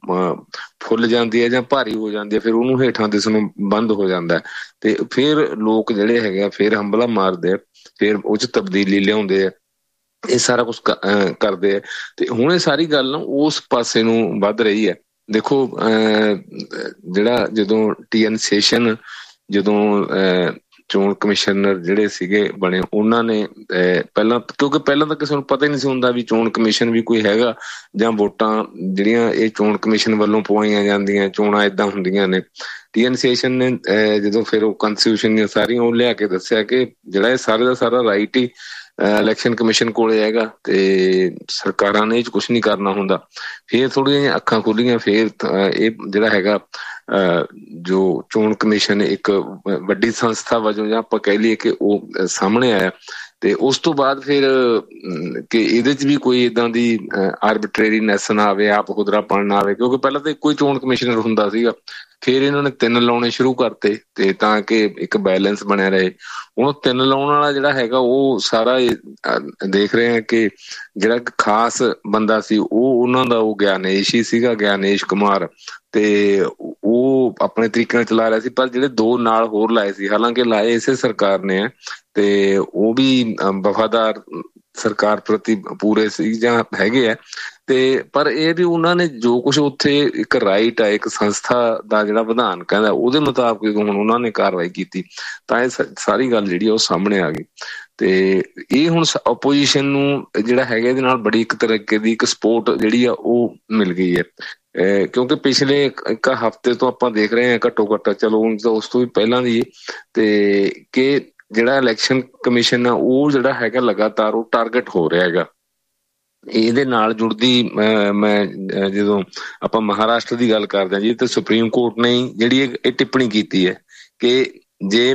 ਫੁੱਲ ਜਾਂਦੀ ਹੈ ਜਾਂ ਭਾਰੀ ਹੋ ਜਾਂਦੀ ਹੈ, ਫਿਰ ਉਹਨੂੰ ਹੇਠਾਂ ਦਿਸਣੋਂ ਬੰਦ ਹੋ ਜਾਂਦਾ ਤੇ ਫਿਰ ਲੋਕ ਜਿਹੜੇ ਹੈਗੇ ਆ ਫਿਰ ਹੰਭਲਾ ਮਾਰਦੇ ਆ, ਫਿਰ ਉਹ 'ਚ ਤਬਦੀਲੀ ਲਿਆਉਂਦੇ ਆ, ਇਹ ਸਾਰਾ ਕੁਛ ਕਰਦੇ ਆ। ਤੇ ਹੁਣ ਇਹ ਸਾਰੀ ਗੱਲ ਨਾ ਉਸ ਪਾਸੇ ਨੂੰ ਵੱਧ ਰਹੀ ਹੈ। ਦੇਖੋ ਅਹ ਜਿਹੜਾ ਜਦੋਂ ਟੀ ਐਨ ਸੈਸ਼ਨ ਜਦੋਂ ਅਹ ਚੋਣ ਕਮਿਸ਼ਨਰ ਜਿਹੜੇ ਸੀਗੇ ਬਣੇ, ਉਹਨਾਂ ਨੇ ਅਹ ਪਹਿਲਾਂ ਕਿਉਂਕਿ ਪਹਿਲਾਂ ਤਾਂ ਕਿਸੇ ਨੂੰ ਪਤਾ ਹੀ ਨਹੀਂ ਸੀ ਹੁੰਦਾ ਵੀ ਚੋਣ ਕਮਿਸ਼ਨ ਵੀ ਕੋਈ ਹੈਗਾ, ਜਾਂ ਵੋਟਾਂ ਜਿਹੜੀਆਂ ਇਹ ਚੋਣ ਕਮਿਸ਼ਨ ਵੱਲੋਂ ਪਵਾਈਆਂ ਜਾਂਦੀਆਂ, ਚੋਣਾਂ ਏਦਾਂ ਹੁੰਦੀਆਂ ਨੇ। ਟੀ ਐਨ ਸੈਸ਼ਨ ਨੇ ਜਦੋਂ ਫਿਰ ਉਹ ਕਨਸਟੀਟਿਊਸ਼ਨ ਦੀਆਂ ਸਾਰੀਆਂ ਉਹ ਲਿਆ ਕੇ ਦੱਸਿਆ ਕਿ ਜਿਹੜਾ ਇਹ ਸਾਰੇ ਦਾ ਸਾਰਾ ਰਾਈਟ ਹੀ ਇਲੈਕਸ਼ਨ ਕਮਿਸ਼ਨ ਕੋਲੇ ਹੈਗਾ ਤੇ ਸਰਕਾਰਾਂ ਨੇ ਇਹ 'ਚ ਕੁਛ ਨਹੀਂ ਕਰਨਾ ਹੁੰਦਾ। ਫਿਰ ਥੋੜ੍ਹੀਆਂ ਜਿਹੀਆਂ ਅੱਖਾਂ ਖੁੱਲੀਆਂ, ਫਿਰ ਇਹ ਜਿਹੜਾ ਹੈਗਾ ਜੋ ਚੋਣ ਕਮਿਸ਼ਨ ਇੱਕ ਵੱਡੀ ਸੰਸਥਾ ਵਜੋਂ ਜਾਂ ਆਪਾਂ ਕਹਿ ਲਈਏ ਕਿ ਉਹ ਸਾਹਮਣੇ ਆਇਆ। ਤੇ ਉਸ ਤੋਂ ਬਾਅਦ ਫਿਰ ਕਿ ਇਹਦੇ 'ਚ ਵੀ ਕੋਈ ਏਦਾਂ ਦੀ ਆਰਬਿਟਰੇਰੀਨੈਸ ਨਾ ਆਵੇ, ਆਪ ਖੁਦਰਾਪਣ ਨਾ ਆਵੇ, ਕਿਉਂਕਿ ਪਹਿਲਾਂ ਤਾਂ ਇੱਕੋ ਹੀ ਚੋਣ ਕਮਿਸ਼ਨਰ ਹੁੰਦਾ ਸੀਗਾ, ਫਿਰ ਇਹਨਾਂ ਨੇ ਤਿੰਨ ਲਾਉਣੇ ਸ਼ੁਰੂ ਕਰਤੇ ਤੇ ਤਾਂ ਕਿ ਇੱਕ ਬੈਲੈਂਸ ਬਣਿਆ ਰਹੇ। ਹੁਣ ਤਿੰਨ ਲਾਉਣ ਵਾਲਾ ਜਿਹੜਾ ਹੈਗਾ ਉਹ ਸਾਰਾ ਦੇਖ ਰਹੇ ਆ ਕਿ ਜਿਹੜਾ ਖਾਸ ਬੰਦਾ ਸੀ ਉਹ ਉਹਨਾਂ ਦਾ ਉਹ ਗਿਆਨੇਸ਼ ਹੀ ਸੀਗਾ, ਗਿਆਨੇਸ਼ ਕੁਮਾਰ, ਤੇ ਉਹ ਆਪਣੇ ਤਰੀਕੇ ਨਾਲ ਚਲਾ ਰਿਹਾ ਸੀ। ਪਰ ਜਿਹੜੇ ਦੋ ਨਾਲ ਹੋਰ ਲਾਏ ਸੀ, ਹਾਲਾਂਕਿ ਲਾਏ ਇਸੇ ਸਰਕਾਰ ਨੇ ਆ ਤੇ ਉਹ ਵੀ ਵਫਾਦਾਰ ਸਰਕਾਰ ਪ੍ਰਤੀ ਪੂਰੇ ਸੀ ਜਾਂ ਹੈਗੇ ਆ, ਤੇ ਪਰ ਇਹ ਵੀ ਉਹਨਾਂ ਨੇ ਜੋ ਕੁਛ ਉੱਥੇ ਇੱਕ ਰਾਈਟ ਆ, ਇੱਕ ਸੰਸਥਾ ਦਾ ਜਿਹੜਾ ਵਿਧਾਨ ਕਹਿੰਦਾ ਉਹਦੇ ਮੁਤਾਬਕ ਜਦੋਂ ਹੁਣ ਉਹਨਾਂ ਨੇ ਕਾਰਵਾਈ ਕੀਤੀ ਤਾਂ ਇਹ ਸਾਰੀ ਗੱਲ ਜਿਹੜੀ ਉਹ ਸਾਹਮਣੇ ਆ ਗਈ। ਤੇ ਇਹ ਹੁਣ ਓਪੋਜੀਸ਼ਨ ਨੂੰ ਜਿਹੜਾ ਹੈਗਾ ਇਹਦੇ ਨਾਲ ਬੜੀ ਇੱਕ ਤਰੀਕੇ ਦੀ ਇੱਕ ਸਪੋਰਟ ਜਿਹੜੀ ਆ ਉਹ ਮਿਲ ਗਈ ਹੈ, ਕਿਉਂਕਿ ਪਿਛਲੇ ਇੱਕ ਹਫ਼ਤੇ ਤੋਂ ਆਪਾਂ ਦੇਖ ਰਹੇ ਹਾਂ ਘੱਟੋ ਘੱਟ, ਚਲੋ ਉਸ ਤੋਂ ਵੀ ਪਹਿਲਾਂ ਦੀ, ਤੇ ਕਿ ਜਿਹੜਾ ਇਲੈਕਸ਼ਨ ਕਮਿਸ਼ਨ ਆ ਉਹ ਜਿਹੜਾ ਹੈਗਾ ਲਗਾਤਾਰ ਉਹ ਟਾਰਗੇਟ ਹੋ ਰਿਹਾ ਹੈਗਾ। ਇਹਦੇ ਨਾਲ ਜੁੜਦੀ ਮੈਂ ਜਦੋਂ ਆਪਾਂ ਮਹਾਰਾਸ਼ਟਰ ਦੀ ਗੱਲ ਕਰਦੇ ਹਾਂ ਜੀ, ਤੇ ਸੁਪਰੀਮ ਕੋਰਟ ਨੇ ਜਿਹੜੀ ਇਹ ਟਿੱਪਣੀ ਕੀਤੀ ਹੈ ਕਿ ਜੇ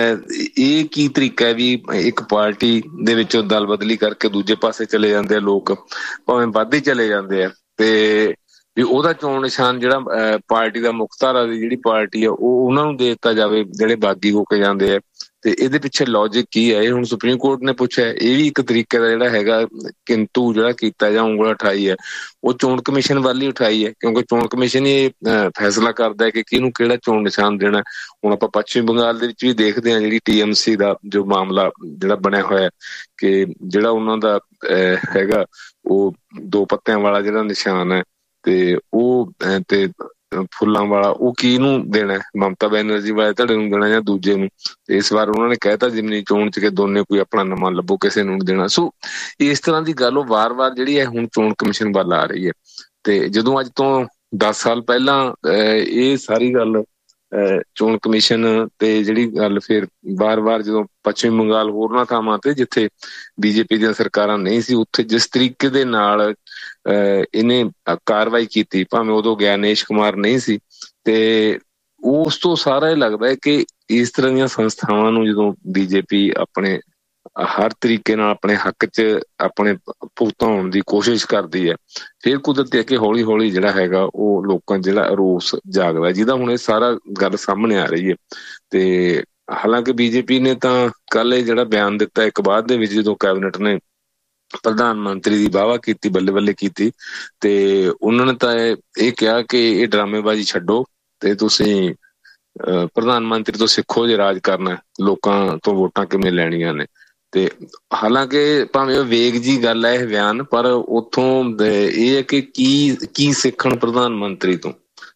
ਇਹ ਕੀ ਤਰੀਕਾ ਹੈ ਵੀ ਇੱਕ ਪਾਰਟੀ ਦੇ ਵਿੱਚੋਂ ਦਲ ਬਦਲੀ ਕਰਕੇ ਦੂਜੇ ਪਾਸੇ ਚਲੇ ਜਾਂਦੇ ਆ ਲੋਕ, ਭਾਵੇਂ ਵੱਧ ਹੀ ਚਲੇ ਜਾਂਦੇ ਆ, ਤੇ ਵੀ ਉਹਦਾ ਚੋਣ ਨਿਸ਼ਾਨ ਜਿਹੜਾ ਪਾਰਟੀ ਦਾ ਮੁੱਖ ਧਾਰਾ ਦੀ ਜਿਹੜੀ ਪਾਰਟੀ ਆ ਉਹ ਉਹਨਾਂ ਨੂੰ ਦੇ ਦਿੱਤਾ ਜਾਵੇ ਜਿਹੜੇ ਬਾਗੀ ਹੋ ਕੇ ਜਾਂਦੇ ਆ। ਤੇ ਇਹਦੇ ਪਿੱਛੇ ਲੌਜਿਕ ਕੀ ਹੈ, ਇਹ ਹੁਣ ਸੁਪਰੀਮ ਕੋਰਟ ਨੇ ਪੁੱਛਿਆ। ਇਹ ਵੀ ਇੱਕ ਤਰੀਕੇ ਦਾ ਜਿਹੜਾ ਹੈਗਾ ਕਿੰਤੂ ਜਿਹੜਾ ਕੀਤਾ ਜਾਂ ਉਂਗਲ ਉਠਾਈ ਹੈ ਉਹ ਚੋਣ ਕਮਿਸ਼ਨ ਵੱਲ ਹੀ ਉਠਾਈ ਹੈ, ਕਿਉਂਕਿ ਚੋਣ ਕਮਿਸ਼ਨ ਹੀ ਇਹ ਫੈਸਲਾ ਕਰਦਾ ਹੈ ਕਿ ਕਿਹਨੂੰ ਕਿਹੜਾ ਚੋਣ ਨਿਸ਼ਾਨ ਦੇਣਾ। ਹੁਣ ਆਪਾਂ ਪੱਛਮੀ ਬੰਗਾਲ ਦੇ ਵਿੱਚ ਵੀ ਦੇਖਦੇ ਹਾਂ ਜਿਹੜੀ ਟੀ ਐਮ ਸੀ ਦਾ ਜੋ ਮਾਮਲਾ ਜਿਹੜਾ ਬਣਿਆ ਹੋਇਆ ਕਿ ਜਿਹੜਾ ਉਹਨਾਂ ਦਾ ਹੈਗਾ ਉਹ ਦੋ ਪੱਤਿਆਂ ਵਾਲਾ ਜਿਹੜਾ ਨਿਸ਼ਾਨ ਹੈ ਤੇ ਉਹ ਤੇ ਫੁੱਲਾਂ ਵਾਲਾ ਉਹ ਕਿਹਨੂੰ ਦੇਣਾ, ਮਮਤਾ ਬੈਨਰਜੀ ਵਾਲੇ ਧੜੇ ਨੂੰ ਦੇਣਾ ਜਾਂ ਦੂਜੇ ਨੂੰ। ਤੇ ਇਸ ਵਾਰ ਉਹਨਾਂ ਨੇ ਕਹਿਤਾ ਜਿਮਨੀ ਚੋਣ ਚ ਕਿ ਦੋਨੇ ਕੋਈ ਆਪਣਾ ਨਵਾਂ ਲੱਭੋ, ਕਿਸੇ ਨੂੰ ਦੇਣਾ। ਸੋ ਇਸ ਤਰ੍ਹਾਂ ਦੀ ਗੱਲ ਉਹ ਵਾਰ-ਵਾਰ ਜਿਹੜੀ ਹੈ ਹੁਣ ਚੋਣ ਕਮਿਸ਼ਨ ਵੱਲ ਆ ਰਹੀ ਹੈ। ਤੇ ਜਦੋਂ ਅੱਜ ਤੋਂ ਦਸ ਸਾਲ ਪਹਿਲਾਂ ਇਹ ਸਾਰੀ ਗੱਲ ਚੋਣ ਕਮਿਸ਼ਨ ਤੇ ਜਿਹੜੀ ਗੱਲ ਫਿਰ ਵਾਰ-ਵਾਰ ਜਦੋਂ ਪੱਛਮੀ ਬੰਗਾਲ ਹੋਰਨਾਂ ਥਾਵਾਂ ਤੇ ਜਿੱਥੇ ਬੀਜੇਪੀ ਦੀਆਂ ਸਰਕਾਰਾਂ ਨਹੀਂ ਸੀ ਉੱਥੇ ਜਿਸ ਤਰੀਕੇ ਦੇ ਨਾਲ ਇਹਨੇ ਕਾਰਵਾਈ ਕੀਤੀ, ਭਾਵੇਂ ਉਦੋਂ ਗਿਆਨੇਸ਼ ਕੁਮਾਰ ਨਹੀਂ ਸੀ, ਤੇ ਉਸ ਤੋਂ ਸਾਰਾ ਇਹ ਲੱਗਦਾ ਹੈ ਕਿ ਇਸ ਤਰ੍ਹਾਂ ਦੀਆਂ ਸੰਸਥਾਵਾਂ ਨੂੰ ਜਦੋਂ ਬੀਜੇਪੀ ਆਪਣੇ ਹਰ ਤਰੀਕੇ ਨਾਲ ਆਪਣੇ ਹੱਕ 'ਚ ਆਪਣੇ ਭੁਗਤਾਉਣ ਦੀ ਕੋਸ਼ਿਸ਼ ਕਰਦੀ ਹੈ, ਫਿਰ ਕੁਦਰਤੀ ਹੈ ਕਿ ਹੌਲੀ ਹੌਲੀ ਜਿਹੜਾ ਹੈਗਾ ਉਹ ਲੋਕਾਂ ਜਿਹੜਾ ਰੋਸ ਜਾਗਦਾ, ਜਿਹਦਾ ਹੁਣ ਇਹ ਸਾਰਾ ਗੱਲ ਸਾਹਮਣੇ ਆ ਰਹੀ ਹੈ। ਤੇ ਹਾਲਾਂਕਿ ਬੀਜੇਪੀ ਨੇ ਤਾਂ ਕੱਲ ਇਹ ਜਿਹੜਾ ਬਿਆਨ ਦਿੱਤਾ ਇੱਕ ਬਾਅਦ ਦੇ ਵਿੱਚ ਜਦੋਂ ਕੈਬਨਿਟ ਨੇ ਪ੍ਰਧਾਨ ਮੰਤਰੀ ਦੀ ਵਾਹਵਾ ਕੀਤੀ, ਬੱਲੇ ਬੱਲੇ ਕੀਤੀ, ਤੇ ਉਹਨਾਂ ਨੇ ਤਾਂ ਇਹ ਕਿਹਾ ਕਿ ਇਹ ਡਰਾਮੇਬਾਜ਼ੀ ਛੱਡੋ ਤੇ ਤੁਸੀਂ ਪ੍ਰਧਾਨ ਮੰਤਰੀ ਤੋਂ ਸਿੱਖੋ ਜੇ ਰਾਜ ਕਰਨਾ, ਲੋਕਾਂ ਤੋਂ ਵੋਟਾਂ ਕਿਵੇਂ ਲੈਣੀਆਂ ਨੇ। ਤੇ ਹਾਲਾਂਕਿ ਭਾਵੇਂ ਉਹ ਵੇਗ ਜੀ ਗੱਲ ਹੈ ਇਹ ਬਿਆਨ, ਪਰ ਉੱਥੋਂ ਇਹ ਹੈ ਕਿ ਕੀ ਕੀ ਸਿੱਖਣ ਪ੍ਰਧਾਨ ਮੰਤਰੀ ਤੋਂ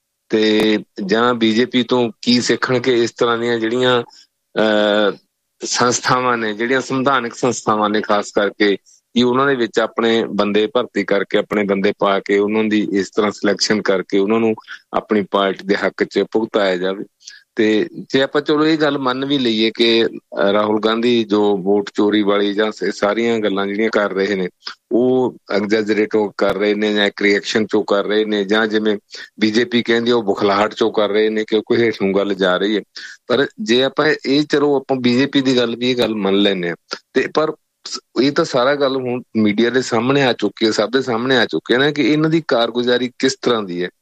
ਤੇ ਜਾਂ ਬੀਜੇਪੀ ਤੋਂ ਕੀ ਸਿੱਖਣ ਕਿ ਇਸ ਤਰ੍ਹਾਂ ਦੀਆਂ ਜਿਹੜੀਆਂ ਅਹ ਸੰਸਥਾਵਾਂ ਨੇ, ਜਿਹੜੀਆਂ ਸੰਵਿਧਾਨਕ ਸੰਸਥਾਵਾਂ ਨੇ ਖਾਸ ਕਰਕੇ, ਕਿ ਉਹਨਾਂ ਦੇ ਵਿੱਚ ਆਪਣੇ ਬੰਦੇ ਭਰਤੀ ਕਰਕੇ ਆਪਣੇ ਬੰਦੇ ਪਾ ਕੇ ਉਹਨਾਂ ਦੀ ਇਸ ਤਰ੍ਹਾਂ ਸਿਲੈਕਸ਼ਨ ਕਰਕੇ ਉਹਨਾਂ ਨੂੰ ਆਪਣੀ ਪਾਰਟੀ ਦੇ ਹੱਕ 'ਚ ਭੁਗਤਾਇਆ ਜਾਵੇ। ਤੇ ਜੇ ਆਪਾਂ ਚਲੋ ਇਹ ਗੱਲ ਮੰਨ ਵੀ ਲਈਏ ਕਿ ਰਾਹੁਲ ਗਾਂਧੀ ਜੋ ਵੋਟ ਚੋਰੀ ਵਾਲੀ ਜਾਂ ਸਾਰੀਆਂ ਗੱਲਾਂ ਜਿਹੜੀਆਂ ਕਰ ਰਹੇ ਨੇ ਉਹ ਐਗਜੈਜਰੇਟ ਕਰ ਰਹੇ ਨੇ ਜਾਂ ਇੱਕ ਰਿਐਕਸ਼ਨ ਚੋਂ ਕਰ ਰਹੇ ਨੇ, ਜਾਂ ਜਿਵੇਂ ਬੀਜੇਪੀ ਕਹਿੰਦੀ ਉਹ ਬੁਖਲਾਹਟ ਚੋਂ ਕਰ ਰਹੇ ਨੇ ਕਿਉਂਕਿ ਹੇਠ ਨੂੰ ਗੱਲ ਜਾ ਰਹੀ ਹੈ। ਪਰ ਜੇ ਆਪਾਂ ਇਹ ਚਲੋ ਆਪਾਂ ਬੀਜੇਪੀ ਦੀ ਗੱਲ ਵੀ ਇਹ ਗੱਲ ਮੰਨ ਲੈਂਦੇ ਹਾਂ, ਤੇ ਪਰ ਇਹ ਤਾਂ ਸਾਰਾ ਗੱਲ ਹੁਣ ਮੀਡੀਆ ਦੇ ਸਾਹਮਣੇ ਆ ਚੁੱਕੀ ਹੈ, ਸਭ ਦੇ ਸਾਹਮਣੇ ਆ ਚੁੱਕੀ ਹੈ ਨਾ ਕਿ ਇਹਨਾਂ ਦੀ ਕਾਰਗੁਜ਼ਾਰੀ ਕਿਸ ਤਰ੍ਹਾਂ ਦੀ ਹੈ।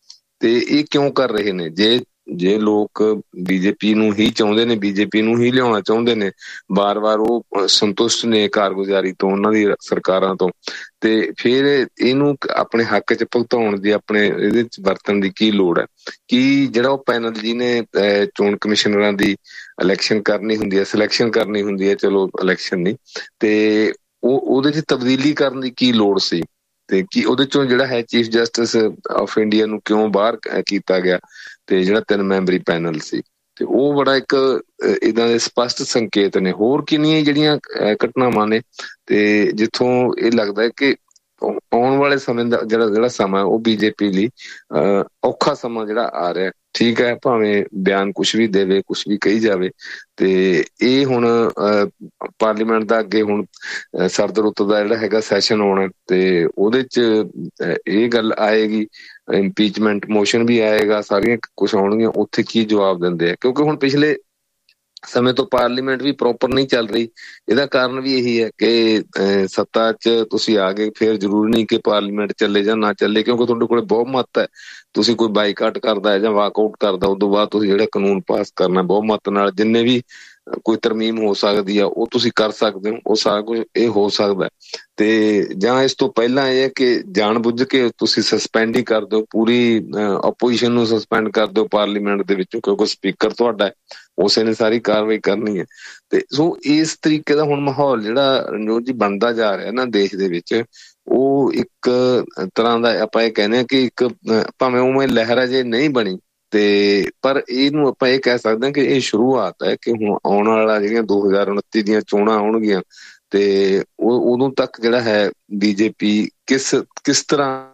ਤੇ ਇਹ ਕਿਉਂ ਕਰ ਰਹੇ ਨੇ? ਜੇ ਜੇ ਲੋਕ ਬੀਜੇਪੀ ਨੂੰ ਹੀ ਚਾਹੁੰਦੇ ਨੇ, ਬੀਜੇਪੀ ਨੂੰ ਹੀ ਲਿਆਉਣਾ ਚਾਹੁੰਦੇ ਨੇ, ਬਾਰ-ਬਾਰ ਉਹ ਸੰਤੁਸ਼ਟ ਨੇ ਕਾਰਗੁਜ਼ਾਰੀ ਤੋਂ ਉਹਨਾਂ ਦੀ ਸਰਕਾਰਾਂ ਤੋਂ, ਤੇ ਫਿਰ ਇਹਨੂੰ ਆਪਣੇ ਹੱਕ 'ਚ ਭੁਗਤਾਉਣ ਦੀ, ਆਪਣੇ ਇਹਦੇ 'ਚ ਵਰਤਣ ਦੀ ਕੀ ਲੋੜ ਹੈ? ਕਿ ਜਿਹੜਾ ਉਹ ਪੈਨਲ ਜਿਹਨੇ ਚੋਣ ਕਮਿਸ਼ਨਰਾਂ ਦੀ ਇਲੈਕਸ਼ਨ ਕਰਨੀ ਹੁੰਦੀ ਹੈ, ਸਿਲੈਕਸ਼ਨ ਕਰਨੀ ਹੁੰਦੀ ਹੈ, ਚਲੋ ਇਲੈਕਸ਼ਨ ਨਹੀਂ, ਤੇ ਉਹ ਉਹਦੇ 'ਚ ਤਬਦੀਲੀ ਕਰਨ ਦੀ ਕੀ ਲੋੜ ਸੀ? ਤੇ ਕੀ ਉਹਦੇ ਚੋਂ ਜਿਹੜਾ ਹੈ ਚੀਫ ਜਸਟਿਸ ਆਫ ਇੰਡੀਆ ਨੂੰ ਕਿਉਂ ਬਾਹਰ ਕੀਤਾ ਗਿਆ, ਤੇ ਜਿਹੜਾ ਤਿੰਨ ਮੈਂਬਰੀ ਪੈਨਲ ਸੀ, ਤੇ ਉਹ ਬੜਾ ਇੱਕ ਏਦਾਂ ਦੇ ਸਪਸ਼ਟ ਸੰਕੇਤ ਨੇ। ਹੋਰ ਕਿੰਨੀਆਂ ਜਿਹੜੀਆਂ ਘਟਨਾਵਾਂ ਨੇ ਤੇ ਜਿੱਥੋਂ ਇਹ ਲੱਗਦਾ ਹੈ ਕਿ ਆਉਣ ਵਾਲੇ ਸਮੇਂ ਦਾ ਜਿਹੜਾ ਜਿਹੜਾ ਸਮਾਂ ਉਹ ਬੀਜੇਪੀ ਲਈ ਅਹ ਔਖਾ ਸਮਾਂ ਜਿਹੜਾ ਆ ਰਿਹਾ। ਠੀਕ ਹੈ, ਭਾਵੇਂ ਬਿਆਨ ਕੁਛ ਵੀ ਦੇਵੇ, ਕੁਛ ਵੀ ਕਹੀ ਜਾਵੇ, ਤੇ ਇਹ ਹੁਣ ਅਹ ਪਾਰਲੀਮੈਂਟ ਦਾ ਅੱਗੇ ਹੁਣ ਸਰਦ ਰੁੱਤ ਦਾ ਜਿਹੜਾ ਹੈਗਾ ਸੈਸ਼ਨ ਆਉਣਾ, ਤੇ ਉਹਦੇ 'ਚ ਇਹ ਗੱਲ ਆਏਗੀ, ਇੰਪੀਚਮੈਂਟ ਮੋਸ਼ਨ ਵੀ ਆਏਗਾ, ਸਾਰੀਆਂ ਕੁਛ ਆਉਣਗੀਆਂ। ਉੱਥੇ ਕੀ ਜਵਾਬ ਦਿੰਦੇ ਆ? ਕਿਉਂਕਿ ਹੁਣ ਪਿਛਲੇ ਸਮੇਂ ਤੋਂ ਪਾਰਲੀਮੈਂਟ ਵੀ ਪ੍ਰੋਪਰ ਨਹੀਂ ਚੱਲ ਰਹੀ। ਇਹਦਾ ਕਾਰਨ ਵੀ ਇਹੀ ਹੈ ਕਿ ਸੱਤਾ 'ਚ ਤੁਸੀਂ ਆ ਗਏ, ਫਿਰ ਜ਼ਰੂਰੀ ਨਹੀਂ ਕਿ ਪਾਰਲੀਮੈਂਟ ਚੱਲੇ ਜਾਂ ਨਾ ਚੱਲੇ, ਕਿਉਂਕਿ ਤੁਹਾਡੇ ਕੋਲ ਬਹੁਮਤ ਹੈ। ਤੁਸੀਂ ਕੋਈ ਬਾਈਕਾਟ ਕਰਦਾ ਹੈ ਜਾਂ ਵਾਕਆਊਟ ਕਰਦਾ, ਉਦੋਂ ਬਾਅਦ ਤੁਸੀਂ ਜਿਹੜਾ ਕਾਨੂੰਨ ਪਾਸ ਕਰਨਾ ਬਹੁਮਤ ਨਾਲ, ਜਿੰਨੇ ਵੀ ਕੋਈ ਤਰਮੀਮ ਹੋ ਸਕਦੀ ਆ ਉਹ ਤੁਸੀਂ ਕਰ ਸਕਦੇ ਹੋ। ਉਹ ਸਾਰਾ ਕੁਝ ਇਹ ਹੋ ਸਕਦਾ, ਤੇ ਜਾਂ ਇਸ ਤੋਂ ਪਹਿਲਾਂ ਇਹ ਹੈ ਕਿ ਜਾਣ ਬੁੱਝ ਕੇ ਤੁਸੀਂ ਸਸਪੈਂਡ ਹੀ ਕਰ ਦਿਓ, ਪੂਰੀ ਆਪੋਜੀਸ਼ਨ ਨੂੰ ਸਸਪੈਂਡ ਕਰ ਦਿਓ ਪਾਰਲੀਮੈਂਟ ਦੇ ਵਿੱਚੋਂ, ਕਿਉਂਕਿ ਸਪੀਕਰ ਤੁਹਾਡਾ ਹੈ, ਉਸੇ ਨੇ ਸਾਰੀ ਕਾਰਵਾਈ ਕਰਨੀ ਹੈ। ਤੇ ਸੋ ਇਸ ਤਰੀਕੇ ਦਾ ਹੁਣ ਮਾਹੌਲ ਜਿਹੜਾ ਰਣਜੋਤ ਜੀ ਬਣਦਾ ਜਾ ਰਿਹਾ ਨਾ ਦੇਸ਼ ਦੇ ਵਿੱਚ, ਉਹ ਇੱਕ ਤਰ੍ਹਾਂ ਦਾ ਆਪਾਂ ਇਹ ਕਹਿੰਦੇ ਹਾਂ ਕਿ ਇੱਕ ਭਾਵੇਂ ਉਵੇਂ ਲਹਿਰ ਅਜੇ ਨਹੀਂ ਬਣੀ, ਤੇ ਪਰ ਇਹਨੂੰ ਆਪਾਂ ਇਹ ਕਹਿ ਸਕਦੇ ਹਾਂ ਕਿ ਇਹ ਸ਼ੁਰੂਆਤ ਹੈ ਕਿ ਹੁਣ ਆਉਣ ਵਾਲਾ ਜਿਹੜੀਆਂ ਦੋ ਹਜ਼ਾਰ ਉਨੱਤੀ ਦੀਆਂ ਚੋਣਾਂ ਆਉਣਗੀਆਂ, ਤੇ ਉਹ ਉਦੋਂ ਤੱਕ ਜਿਹੜਾ ਹੈ ਬੀਜੇਪੀ ਕਿਸ ਕਿਸ ਤਰ੍ਹਾਂ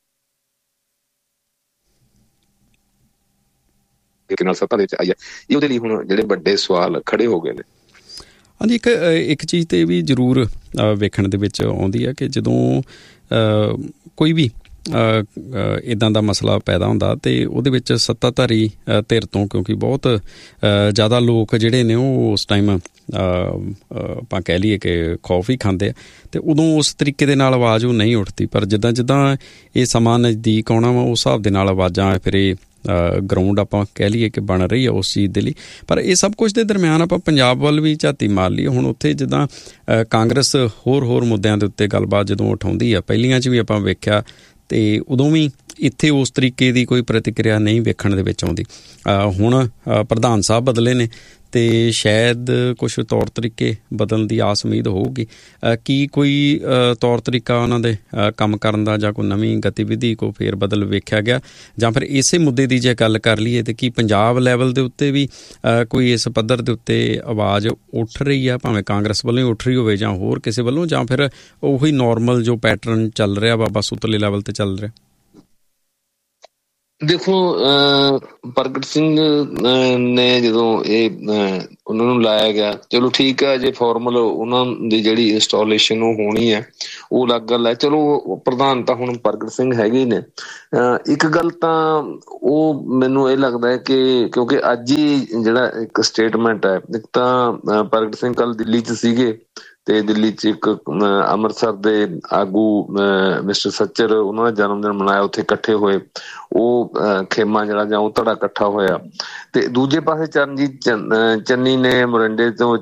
ਨਾਲ ਸੱਤਾ ਦੇ ਵਿੱਚ ਆਈ ਹੈ, ਇਹ ਉਹਦੇ ਲਈ ਹੁਣ ਜਿਹੜੇ ਵੱਡੇ ਸਵਾਲ ਖੜੇ ਹੋ ਗਏ ਨੇ। ਹਾਂਜੀ, ਇੱਕ ਇੱਕ ਚੀਜ਼ ਤੇ ਵੀ ਜ਼ਰੂਰ ਵੇਖਣ ਦੇ ਵਿੱਚ ਆਉਂਦੀ ਹੈ ਕਿ ਜਦੋਂ ਕੋਈ ਵੀ ਇੱਦਾਂ ਦਾ ਮਸਲਾ ਪੈਦਾ ਹੁੰਦਾ ਤੇ ਉਹਦੇ ਵਿੱਚ ਸੱਤਾਧਾਰੀ ਧਿਰ ਤੋਂ, ਕਿਉਂਕਿ ਬਹੁਤ ਜ਼ਿਆਦਾ ਲੋਕ ਜਿਹੜੇ ਨੇ ਉਹ ਉਸ ਟਾਈਮ ਆਪਾਂ ਕਹਿ ਲਈਏ ਕਿ ਖੌਫ ਹੀ ਖਾਂਦੇ ਆ, ਤੇ ਉਦੋਂ ਉਸ ਤਰੀਕੇ ਦੇ ਨਾਲ ਆਵਾਜ਼ ਉਹ ਨਹੀਂ ਉੱਠਦੀ। ਪਰ ਜਿੱਦਾਂ ਜਿੱਦਾਂ ਇਹ ਸਮਾਂ ਨਜ਼ਦੀਕ ਆਉਣਾ ਵਾ, ਉਸ ਹਿਸਾਬ ਦੇ ਨਾਲ ਆਵਾਜ਼ਾਂ ਫਿਰ ਇਹ ਗਰਾਊਂਡ ਆਪਾਂ ਕਹਿ ਲਈਏ ਕਿ ਬਣ ਰਹੀ ਆ ਉਸ ਚੀਜ਼ ਦੇ ਲਈ। ਪਰ ਇਹ ਸਭ ਕੁਝ ਦੇ ਦਰਮਿਆਨ ਆਪਾਂ ਪੰਜਾਬ ਵੱਲ ਵੀ ਝਾਤੀ ਮਾਰ ਲਈਏ, ਹੁਣ ਉੱਥੇ ਜਿੱਦਾਂ ਕਾਂਗਰਸ ਹੋਰ ਹੋਰ ਮੁੱਦਿਆਂ ਦੇ ਉੱਤੇ ਗੱਲਬਾਤ ਜਦੋਂ ਉਠਾਉਂਦੀ ਆ, ਪਹਿਲੀਆਂ 'ਚ ਵੀ ਆਪਾਂ ਵੇਖਿਆ, ਤੇ ਉਦੋਂ ਵੀ ਇੱਥੇ ਉਸ ਤਰੀਕੇ ਦੀ ਕੋਈ ਪ੍ਰਤੀਕਿਰਿਆ ਨਹੀਂ ਵੇਖਣ ਦੇ ਵਿੱਚ ਆਉਂਦੀ। ਹੁਣ ਪ੍ਰਧਾਨ ਸਾਹਿਬ ਬਦਲੇ ਨੇ ਤੇ ਸ਼ਾਇਦ ਕੁਛ ਤੌਰ ਤਰੀਕੇ ਬਦਲਣ ਦੀ ਆਸ ਉਮੀਦ ਹੋਊਗੀ। ਕੀ ਕੋਈ ਤੌਰ ਤਰੀਕਾ ਉਹਨਾਂ ਦੇ ਕੰਮ ਕਰਨ ਦਾ ਜਾਂ ਕੋਈ ਨਵੀਂ ਗਤੀਵਿਧੀ ਕੋਈ ਫੇਰ ਬਦਲ ਵੇਖਿਆ ਗਿਆ? ਜਾਂ ਫਿਰ ਇਸੇ ਮੁੱਦੇ ਦੀ ਜੇ ਗੱਲ ਕਰ ਲਈਏ ਤੇ ਕੀ ਪੰਜਾਬ ਲੈਵਲ ਦੇ ਉੱਤੇ ਵੀ ਕੋਈ ਇਸ ਪੱਧਰ ਦੇ ਉੱਤੇ ਆਵਾਜ਼ ਉੱਠ ਰਹੀ ਆ, ਭਾਵੇਂ ਕਾਂਗਰਸ ਵੱਲੋਂ ਹੀ ਉੱਠ ਰਹੀ ਹੋਵੇ ਜਾਂ ਹੋਰ ਕਿਸੇ ਵੱਲੋਂ, ਜਾਂ ਫਿਰ ਉਹੀ ਨੋਰਮਲ ਜੋ ਪੈਟਰਨ ਚੱਲ ਰਿਹਾ ਵਾ ਬਸ ਉਤਲੇ ਲੈਵਲ ਤੇ ਚੱਲ ਰਿਹਾ? ਦੇਖੋ, ਪ੍ਰਗਟ ਸਿੰਘ ਨੇ ਜਦੋਂ ਇਹ ਉਹਨਾਂ ਨੂੰ ਲਾਇਆ ਗਿਆ, ਚਲੋ ਠੀਕ ਹੈ, ਜੇ ਫਾਰਮਲ ਉਹਨਾਂ ਦੀ ਜਿਹੜੀ ਇੰਸਟਾਲੇਸ਼ਨ ਉਹ ਹੋਣੀ ਹੈ ਉਹ ਅਲੱਗ ਗੱਲ ਹੈ। ਚਲੋ ਪ੍ਰਧਾਨ ਤਾਂ ਹੁਣ ਪ੍ਰਗਟ ਸਿੰਘ ਹੈਗੇ ਹੀ ਨੇ। ਇੱਕ ਗੱਲ ਤਾਂ ਉਹ ਮੈਨੂੰ ਇਹ ਲੱਗਦਾ ਹੈ ਕਿ ਕਿਉਂਕਿ ਅੱਜ ਹੀ ਜਿਹੜਾ ਇੱਕ ਸਟੇਟਮੈਂਟ ਹੈ, ਇੱਕ ਤਾਂ ਪ੍ਰਗਟ ਸਿੰਘ ਕੱਲ ਦਿੱਲੀ 'ਚ ਸੀਗੇ, ਤੇ ਦਿੱਲੀ 'ਚ ਇੱਕ ਅੰਮ੍ਰਿਤਸਰ ਦੇ ਆਗੂ ਮਿਸਟਰ ਸੱਚਰ, ਉਹਨਾਂ ਦਾ ਜਨਮ ਦਿਨ ਮਨਾਇਆ, ਉੱਥੇ ਇਕੱਠੇ ਹੋਏ, ਉਹ ਖੇਮਾ ਜਿਹੜਾ ਜਾਂ ਉਹ ਧੜਾ ਇਕੱਠਾ ਹੋਇਆ। ਤੇ ਦੂਜੇ ਪਾਸੇ ਚਰਨਜੀਤ ਚੰਨੀ ਨੇ ਮੋਰਿੰਡੇ ਤੋਂ